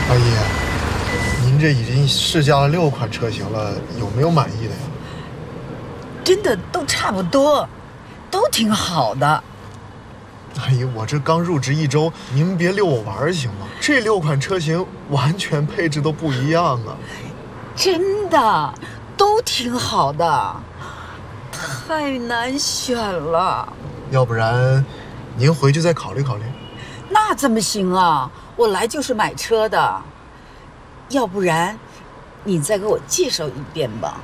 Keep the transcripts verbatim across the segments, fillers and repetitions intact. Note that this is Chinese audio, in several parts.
阿姨，您这已经试驾了六款车型了，有没有满意的呀？ 真的都差不多，都挺好的。 阿姨，我这刚入职一周，您别溜我玩行吗？这六款车型完全配置都不一样啊！ 真的，都挺好的，太难选了。 要不然，您回去再考虑考虑。 那怎么行啊？我来就是买车的，要不然，你再给我介绍一遍吧。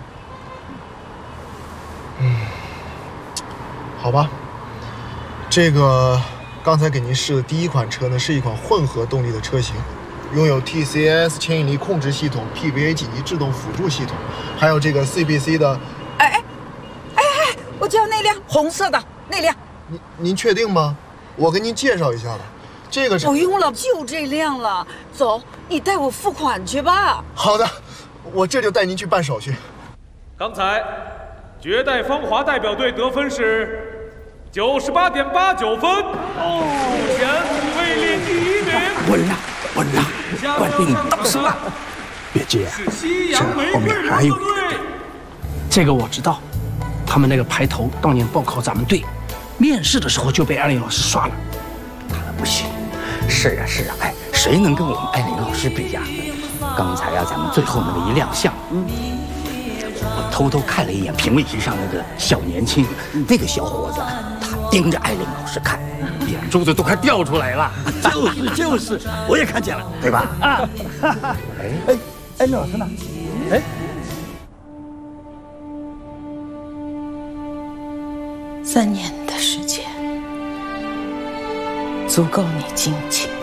嗯，好吧。这个刚才给您试的第一款车呢，是一款混合动力的车型，拥有 T C S 牵引力控制系统、P V A 紧急制动辅助系统，还有这个 C B C 的。 哎哎哎哎，我就要那辆红色的那辆。 您您确定吗？我给您介绍一下吧。这个是不用了，就这辆了。走，你带我付款去吧。 好的，我这就带您去办手续。 刚才绝代芳华代表队得分是九十八点八九分，目前位列第一名。 稳了，稳了，官兵到手了。别介啊，这后面还有一个队。这个我知道，他们那个排头当年报考咱们队，面试的时候就被艾琳老师刷了。 他们不行。是啊是啊，哎，谁能跟我们艾琳老师比呀？刚才呀、啊，咱们最后那么一亮相，嗯，我偷偷看了一眼评委席上那个小年轻，那个小伙子，他盯着艾琳老师看，眼珠子都快掉出来了。 就是就是，我也看见了， 对吧？啊，哎哎，艾琳老师呢？哎， 三年的时间。足够你惊奇。